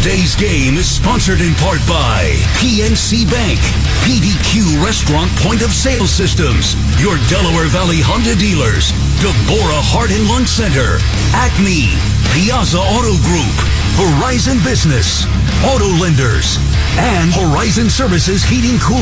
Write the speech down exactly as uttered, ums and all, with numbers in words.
Today's game is sponsored in part by P N C Bank, P D Q Restaurant Point of Sale Systems, your Delaware Valley Honda dealers, Deborah Heart and Lung Center, Acme, Piazza Auto Group, Verizon Business, Auto Lenders, and Horizon Services Heating Cooling.